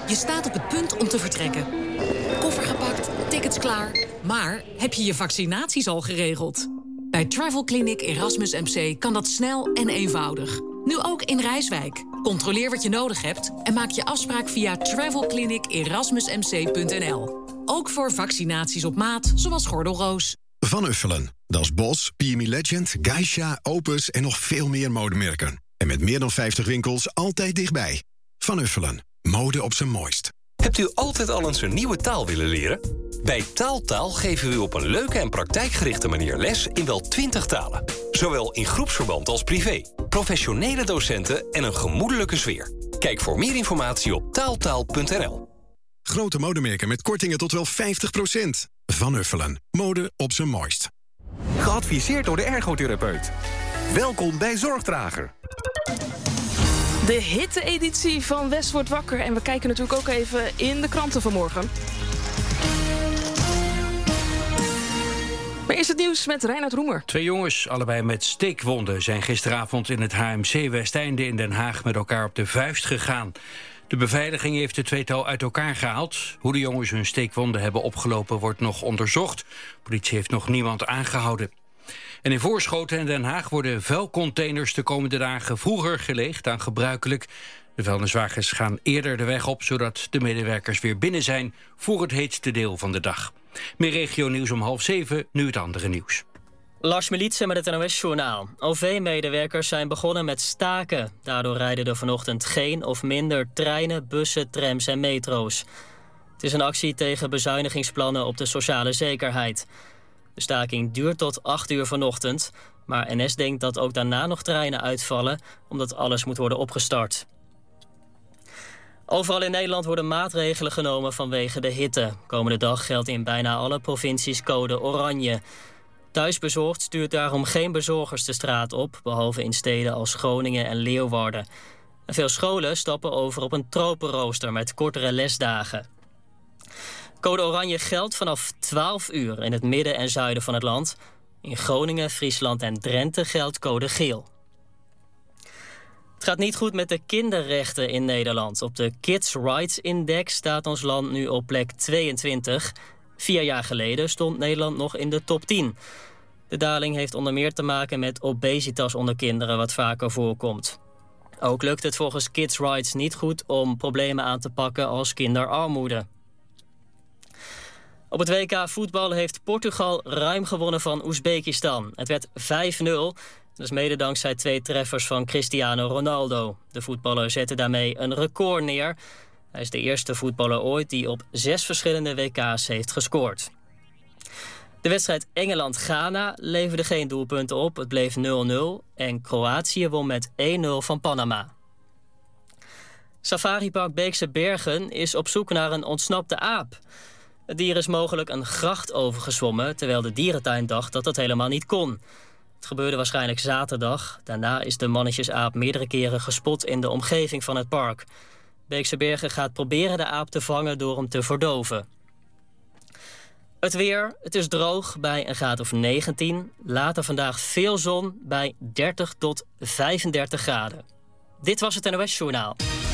Je staat op het punt om te vertrekken. Koffer gepakt, tickets klaar. Maar heb je je vaccinaties al geregeld? Bij Travel Clinic Erasmus MC kan dat snel en eenvoudig. Nu ook in Rijswijk. Controleer wat je nodig hebt en maak je afspraak via travelclinicerasmusmc.nl. Ook voor vaccinaties op maat, zoals gordelroos. Van Uffelen. Dat is Bos, PME Legend, Geisha, Opus en nog veel meer modemerken. En met meer dan 50 winkels altijd dichtbij. Van Uffelen. Mode op zijn mooist. Hebt u altijd al eens een nieuwe taal willen leren? Bij Taaltaal geven we u op een leuke en praktijkgerichte manier les in wel 20 talen. Zowel in groepsverband als privé. Professionele docenten en een gemoedelijke sfeer. Kijk voor meer informatie op taaltaal.nl. Grote modemerken met kortingen tot wel 50%. Van Uffelen. Mode op zijn mooist. Geadviseerd door de ergotherapeut. Welkom bij Zorgdrager. De hitte-editie van West wordt wakker. En we kijken natuurlijk ook even in de kranten vanmorgen. Maar eerst het nieuws met Reinoud Roemer. 2 jongens, allebei met steekwonden, zijn gisteravond in het HMC Westeinde in Den Haag met elkaar op de vuist gegaan. De beveiliging heeft het tweetal uit elkaar gehaald. Hoe de jongens hun steekwonden hebben opgelopen wordt nog onderzocht. Politie heeft nog niemand aangehouden. En in Voorschoten en Den Haag worden vuilcontainers de komende dagen vroeger geleegd dan gebruikelijk. De vuilniswagens gaan eerder de weg op, zodat de medewerkers weer binnen zijn voor het heetste deel van de dag. Meer regionieuws om 6:30, nu het andere nieuws. Lars Militse met het NOS-journaal. OV-medewerkers zijn begonnen met staken. Daardoor rijden er vanochtend geen of minder treinen, bussen, trams en metro's. Het is een actie tegen bezuinigingsplannen op de sociale zekerheid. De staking duurt tot 8 uur vanochtend, maar NS denkt dat ook daarna nog treinen uitvallen, omdat alles moet worden opgestart. Overal in Nederland worden maatregelen genomen vanwege de hitte. Komende dag geldt in bijna alle provincies code oranje. Thuisbezorgd stuurt daarom geen bezorgers de straat op, behalve in steden als Groningen en Leeuwarden. En veel scholen stappen over op een tropenrooster met kortere lesdagen. Code oranje geldt vanaf 12 uur in het midden en zuiden van het land. In Groningen, Friesland en Drenthe geldt code geel. Het gaat niet goed met de kinderrechten in Nederland. Op de Kids Rights Index staat ons land nu op plek 22. 4 jaar geleden stond Nederland nog in de top 10. De daling heeft onder meer te maken met obesitas onder kinderen, wat vaker voorkomt. Ook lukt het volgens Kids Rights niet goed om problemen aan te pakken als kinderarmoede. Op het WK voetbal heeft Portugal ruim gewonnen van Oezbekistan. Het werd 5-0. Dat is mede dankzij 2 treffers van Cristiano Ronaldo. De voetballer zette daarmee een record neer. Hij is de eerste voetballer ooit die op 6 verschillende WK's heeft gescoord. De wedstrijd Engeland-Ghana leverde geen doelpunten op. Het bleef 0-0 en Kroatië won met 1-0 van Panama. Safaripark Beekse Bergen is op zoek naar een ontsnapte aap. Het dier is mogelijk een gracht overgezwommen, terwijl de dierentuin dacht dat dat helemaal niet kon. Het gebeurde waarschijnlijk zaterdag. Daarna is de mannetjesaap meerdere keren gespot in de omgeving van het park. Beekse Bergen gaat proberen de aap te vangen door hem te verdoven. Het weer, het is droog bij een graad of 19. Later vandaag veel zon bij 30 tot 35 graden. Dit was het NOS-journaal.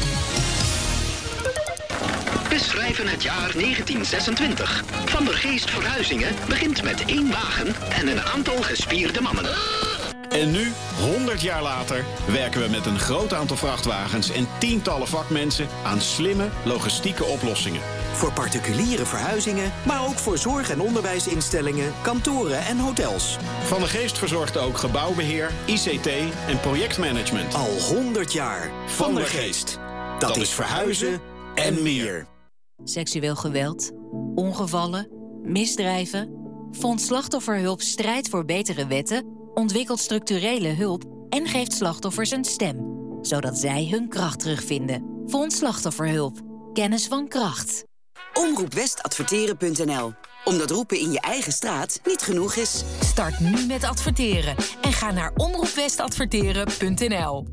We schrijven het jaar 1926. Van der Geest Verhuizingen begint met 1 wagen en een aantal gespierde mannen. En nu, 100 jaar later, werken we met een groot aantal vrachtwagens en tientallen vakmensen aan slimme logistieke oplossingen. Voor particuliere verhuizingen, maar ook voor zorg- en onderwijsinstellingen, kantoren en hotels. Van der Geest verzorgt ook gebouwbeheer, ICT en projectmanagement. Al 100 jaar. Van der Geest. Dat is verhuizen en meer. Seksueel geweld, ongevallen, misdrijven. Fonds Slachtofferhulp strijdt voor betere wetten, ontwikkelt structurele hulp en geeft slachtoffers een stem, zodat zij hun kracht terugvinden. Fonds Slachtofferhulp. Kennis van kracht. Omroepwestadverteren.nl. Omdat roepen in je eigen straat niet genoeg is. Start nu met adverteren en ga naar omroepwestadverteren.nl.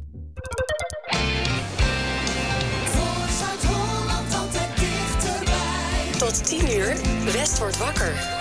Tot 10 uur, West wordt wakker.